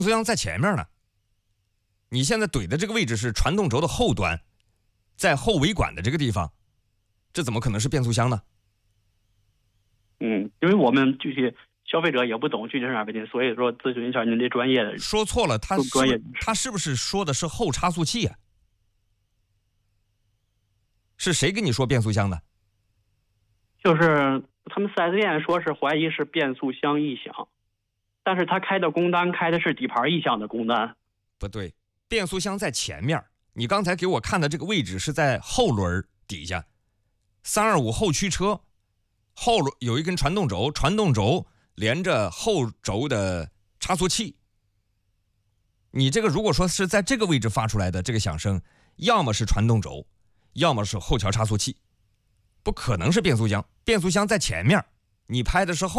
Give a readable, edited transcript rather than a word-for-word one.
速箱在前面呢。你现在怼的这个位置是传动轴的后端，在后尾管的这个地方，这怎么可能是变速箱呢？ 因为我们具体消费者也不懂具体是哪问题，所以说咨询一下您这专业的。 说错了，他是不是说的是后差速器啊？是谁跟你说变速箱的？ 就是他们 4S 店说是怀疑是变速箱异响，但是他开的工单开的是底盘异响的工单。 不对，变速箱在前面，你刚才给我看的这个位置是在后轮底下，325后驱车后轮有一根传动轴，传动轴连着后轴的差速器。你这个如果说是在这个位置发出来的这个响声，要么是传动轴，要么是后桥差速器，不可能是变速箱。变速箱在前面，你拍的是后